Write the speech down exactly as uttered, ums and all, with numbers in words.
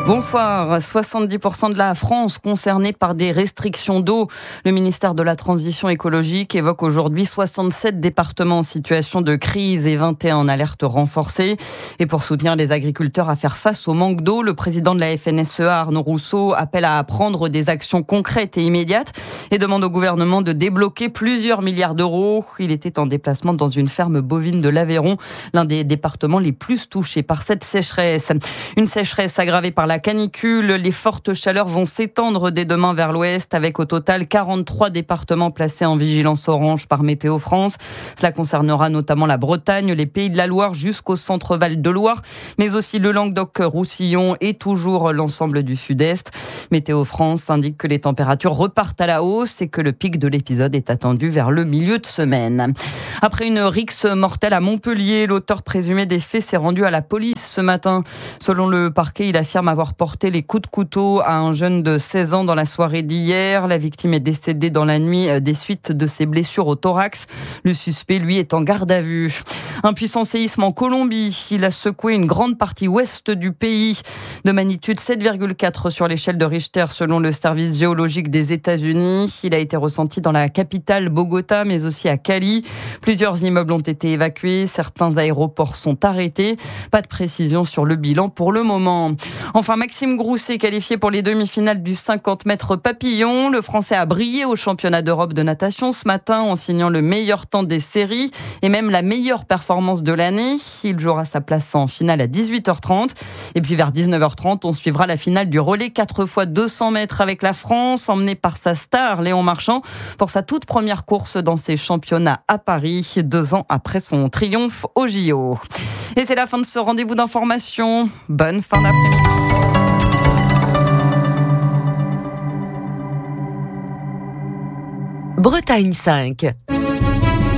Bonsoir. soixante-dix pour cent de la France concernée par des restrictions d'eau. Le ministère de la Transition écologique évoque aujourd'hui soixante-sept départements en situation de crise et vingt et un en alerte renforcée. Et pour soutenir les agriculteurs à faire face au manque d'eau, le président de la F N S E A, Arnaud Rousseau, appelle à prendre des actions concrètes et immédiates et demande au gouvernement de débloquer plusieurs milliards d'euros. Il était en déplacement dans une ferme bovine de l'Aveyron, l'un des départements les plus touchés par cette sécheresse. Une sécheresse aggravée par la La canicule, les fortes chaleurs vont s'étendre dès demain vers l'ouest avec au total quarante-trois départements placés en vigilance orange par Météo France. Cela concernera notamment la Bretagne, les Pays de la Loire jusqu'au centre-val de Loire, mais aussi le Languedoc-Roussillon et toujours l'ensemble du sud-est. Météo France indique que les températures repartent à la hausse et que le pic de l'épisode est attendu vers le milieu de semaine. Après une rixe mortelle à Montpellier, l'auteur présumé des faits s'est rendu à la police ce matin. Selon le parquet, il affirme avoir porté les coups de couteau à un jeune de seize ans dans la soirée d'hier. La victime est décédée dans la nuit des suites de ses blessures au thorax. Le suspect, lui, est en garde à vue. Un puissant séisme en Colombie. Il a secoué une grande partie ouest du pays. De magnitude sept virgule quatre sur l'échelle de Richter, selon le service géologique des États-Unis. Il a été ressenti dans la capitale Bogota, mais aussi à Cali. Plusieurs immeubles ont été évacués. Certains aéroports sont arrêtés. Pas de précision sur le bilan pour le moment. Enfin, Maxime Grousset, qualifié pour les demi-finales du cinquante mètres papillon. Le Français a brillé au championnat d'Europe de natation ce matin en signant le meilleur temps des séries et même la meilleure performance de l'année. Il jouera sa place en finale à dix-huit heures trente. Et puis vers dix-neuf heures trente, on suivra la finale du relais quatre fois deux cents mètres avec la France, emmenée par sa star Léon Marchand pour sa toute première course dans ses championnats à Paris, deux ans après son triomphe au J O. Et c'est la fin de ce rendez-vous d'information. Bonne fin d'après-midi. Bretagne cinq.